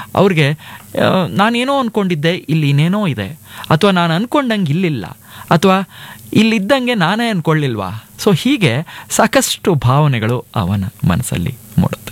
ಅವ್ರಿಗೆ ನಾನೇನೋ ಅಂದ್ಕೊಂಡಿದ್ದೆ, ಇಲ್ಲಿ ಇನ್ನೇನೋ ಇದೆ, ಅಥವಾ ನಾನು ಅಂದ್ಕೊಂಡಂಗೆ ಇಲ್ಲಿಲ್ಲ, ಅಥವಾ ಇಲ್ಲಿದ್ದಂಗೆ ನಾನೇ ಅಂದ್ಕೊಳ್ಳಿಲ್ವಾ. ಸೊ ಹೀಗೆ ಸಾಕಷ್ಟು ಭಾವನೆಗಳು ಅವನ ಮನಸ್ಸಲ್ಲಿ ಮೂಡುತ್ತೆ.